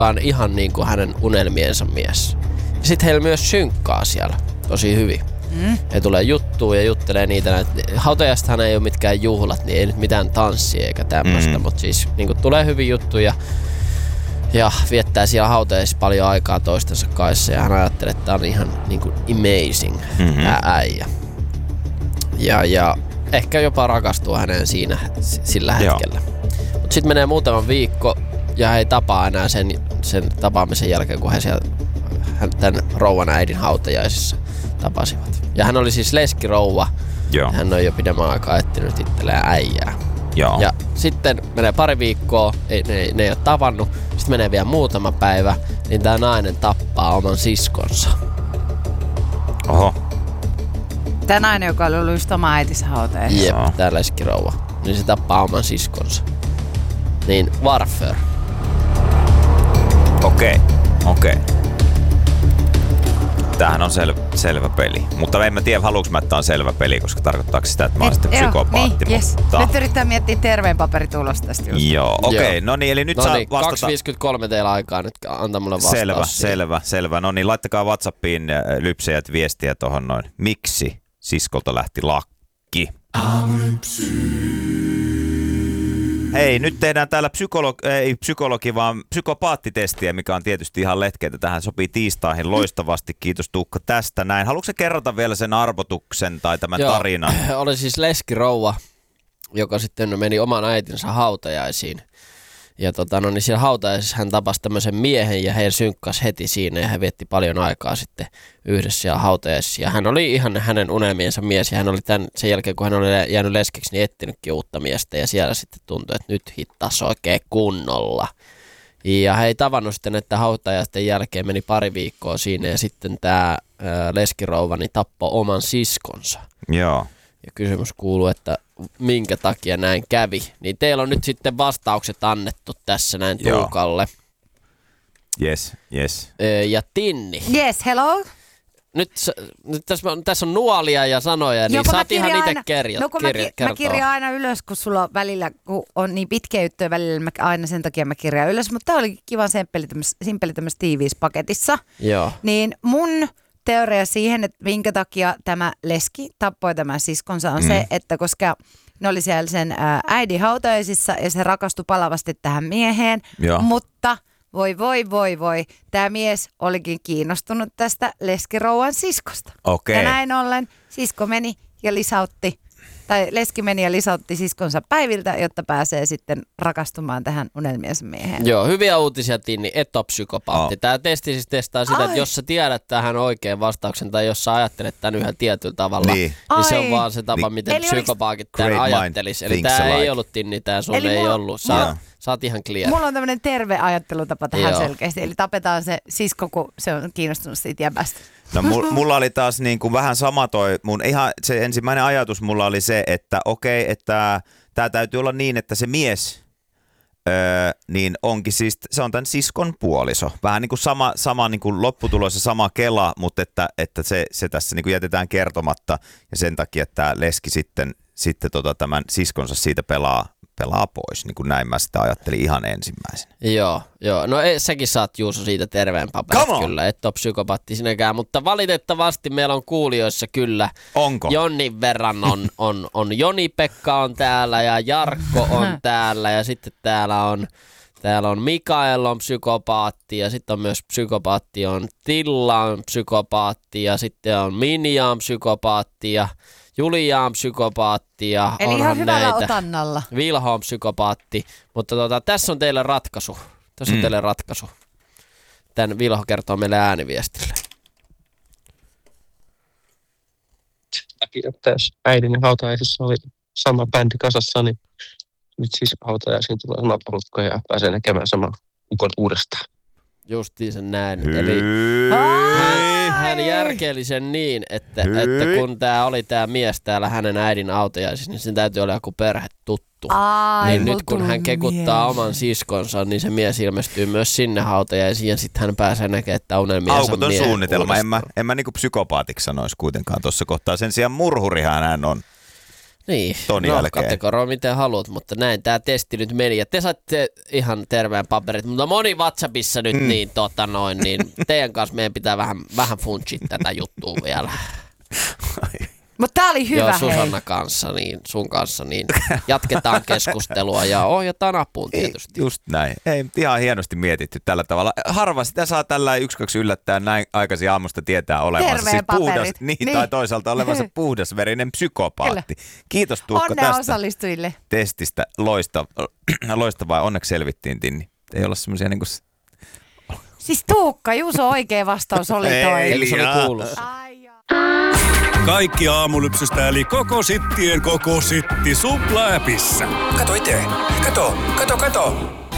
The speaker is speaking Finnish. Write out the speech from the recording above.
on ihan niin kuin hänen unelmiensa mies. Ja sit heillä myös synkkaa siellä tosi hyvin. He tulee juttuun ja juttelee niitä. Hautajaistahan ei ole mitkään juhlat, niin ei nyt mitään tanssia eikä tämmöstä, mutta siis niin tulee hyvin juttuja ja viettää siellä hautajaisissa paljon aikaa toistensa kanssa ja hän ajattelee, että tää on ihan niin kuin amazing äijä. Ja ehkä jopa rakastuu häneen sillä hetkellä. Mutta sitten menee muutama viikko ja he ei tapaa enää sen tapaamisen jälkeen, kun he siellä tämän rouvan äidin hautajaisissa tapasivat. Ja hän oli siis leskirouva. Joo. Hän on jo pidemmän aikaa etsinyt itselleen äijää. Joo. Ja sitten menee pari viikkoa, ne ei ole tavannut. Sitten menee vielä muutama päivä, niin tää nainen tappaa oman siskonsa. Oho. Tää nainen, joka oli ollut just oma äitinsä hautajaisissa. Jep, tää leskirouva. Niin se tappaa oman siskonsa. Niin warfare. Okei. Tämähän on selvä peli. Mutta en mä tiedä, haluuks mä, että on selvä peli, koska tarkoittaako sitä, että mä oon sitten psykopaatti. Niin, yes. Nyt yrittää miettiä terveen paperitulosta tästä just. Joo, okei. No niin, eli nyt saa vastata. 2.53 teillä aikaa nyt antaa mulle vastaus. Selvä. No niin, laittakaa WhatsAppiin lypsejät viestiä tohon noin. Miksi siskolta lähti lakki? Hei, nyt tehdään täällä psykologi, vaan psykopaattitestiä, mikä on tietysti ihan letkeitä. Tähän sopii tiistaihin loistavasti. Kiitos Tuukka tästä näin. Haluatko sä kerrata vielä sen arvotuksen tai tämän tarinan? Oli siis leskirouva, joka sitten meni oman äitinsä hautajaisiin. Ja niin siellä hautajaisissa hän tapasi tämmöisen miehen ja he synkkas heti siinä ja he vietti paljon aikaa sitten yhdessä siellä hautajaisissa. Ja hän oli ihan hänen unelmiensa mies ja hän oli sen jälkeen, kun hän oli jäänyt leskeksi, niin etsinytkin uutta miestä ja siellä sitten tuntui, että nyt hittas oikein kunnolla. Ja he ei tavannut sitten, että hautajaisten jälkeen meni pari viikkoa siinä ja sitten tämä leskirouva niin tappoi oman siskonsa. Joo. Ja kysymys kuuluu, että minkä takia näin kävi. Niin teillä on nyt sitten vastaukset annettu tässä näin Tuukalle. Yes. Ja Tinni. Yes, hello. Nyt tässä on nuolia ja sanoja, niin saat ihan itse kertoa. Mä kirjaan aina ylös, kun sulla on välillä, kun on niin pitkiä juttuja välillä, aina sen takia mä kirjaan ylös. Mutta tää oli kiva simppeli tämmöisessä tiiviissä paketissa. Joo. Niin mun teoria siihen, että minkä takia tämä leski tappoi tämän siskonsa on se, että koska ne oli siellä sen äidin hautajaisissa ja se rakastui palavasti tähän mieheen, mutta voi, tämä mies olikin kiinnostunut tästä leskirouvan siskosta. Okay. Ja näin ollen sisko meni ja leski meni ja lisautti siskonsa päiviltä, jotta pääsee sitten rakastumaan tähän unelmiensa mieheen. Joo, hyviä uutisia, Tinni, et ole psykopaatti. Tämä testi siis testaa sitä, että jos sä tiedät tähän oikean vastauksen tai jos sä ajattelet tämän yhden tietyllä tavalla, niin se on vaan se tapa, miten psykopaatit tämän ajattelisi. Eli tämä ei ollut, Tinni, tämä sun ei ollut. Sä oot ihan clear. Mulla on tämmöinen terve ajattelutapa tähän selkeästi. Eli tapetaan se sisko, kun se on kiinnostunut siitä jäbästä. No mulla oli taas niin kuin vähän sama se ensimmäinen ajatus mulla oli se, että okei, että tää täytyy olla niin, että se mies niin onkin siis, se on tämän siskon puoliso. Vähän niin kuin sama niin kuin lopputulos ja sama kela, mutta että se tässä niin kuin jätetään kertomatta ja sen takia, että tämä leski sitten tämän siskonsa siitä pelaa pois, niin kuin näin mä sitä ajattelin ihan ensimmäisenä. Joo. No säkin saat Juuso siitä terveen paperit kyllä, et ole psykopaatti sinäkään, mutta valitettavasti meillä on kuulijoissa kyllä. Onko? Jonnin verran on Joni-Pekka on täällä ja Jarkko on täällä ja sitten täällä on Mikael on psykopaatti ja sitten on myös psykopaatti, on Tilla on psykopaatti ja sitten on Minja on psykopaatti ja Julia on psykopaatti ja eli onhan ihan hyvällä näitä. Otannalla. Vilho on psykopaatti, mutta tässä on teille ratkaisu. Tän Vilho kertoo meille ääniviestille. Että jos äidin hautajaisissa oli sama bändi kasassa, niin nyt siis hautajaisiin tulee sama porukka ja pääsee näkemään saman ukon uudestaan. Justiin sen näin. Eli hän järkeili sen niin, että kun tää oli tää mies täällä hänen äidin hautajaisissa, niin sen täytyy olla joku perhetuttu. Niin nyt kun hän kekuttaa oman siskonsa, niin se mies ilmestyy myös sinne hautajaisiin ja sitten hän pääsee näkemään, että unelmiensa aukoton miehen suunnitelma. En mä niinku psykopaatiksi sanoisi kuitenkaan tuossa kohtaa. Sen sijaan murhurihan hän on. Niin, ton jälkeen. Kategoroi miten haluat, mutta näin tää testi nyt meni. Ja te saitte ihan terveen paperit, mutta moni WhatsAppissa nyt niin teidän kanssa meidän pitää vähän funtsit tätä juttua vielä. Mutta tää oli hyvä. Joo, Susanna kanssa, sun kanssa, jatketaan keskustelua ja ohjataan apuun tietysti. Just näin. Ei, ihan hienosti mietitty tällä tavalla. Harva sitä saa tällä 1-2 yllättää näin aikaisin aamusta tietää olevansa siis puhdas, tai toisaalta olevansa puhdasverinen psykopaatti. Kiitos Tuukka Onnea tästä osallistujille. Testistä. Loistavaa. Onneksi selvittiin, Tinni. Ei olla semmoisia niinku... Siis Tuukka, Juuso oikea vastaus oli toi. Eikö se oli kuullut? Kaikki aamulypsystä eli koko sittien koko sitti Supla-appissa. Kato itse. Kato.